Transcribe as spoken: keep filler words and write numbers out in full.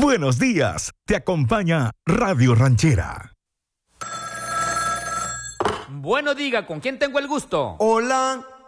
Buenos días, te acompaña Radio Ranchera. Bueno, diga, ¿con quién tengo el gusto? Hola,